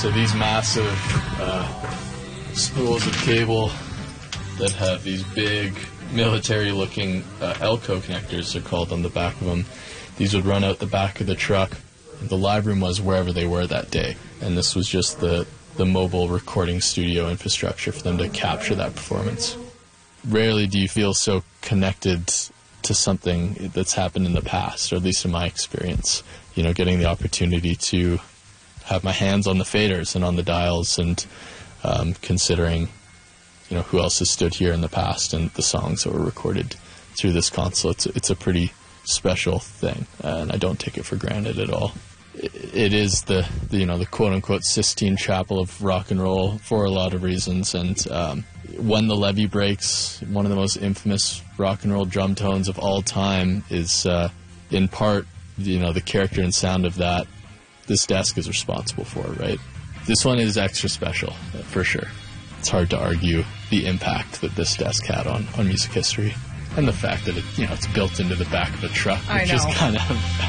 So these massive spools of cable that have these big military-looking Elco connectors, they're called, on the back of them. These would run out the back of the truck. The live room was wherever they were that day, and this was just the mobile recording studio infrastructure for them to capture that performance. Rarely do you feel so connected to something that's happened in the past, or at least in my experience. You know, getting the opportunity to have my hands on the faders and on the dials, and considering, you know, who else has stood here in the past and the songs that were recorded through this console. It's a pretty special thing, and I don't take it for granted at all. It is the quote-unquote Sistine Chapel of rock and roll for a lot of reasons, and When the Levee Breaks, one of the most infamous rock and roll drum tones of all time, is in part, the character and sound of that this desk is responsible for, right? This one is extra special, for sure. It's hard to argue the impact that this desk had on music history, and the fact that it's built into the back of a truck, which is kind of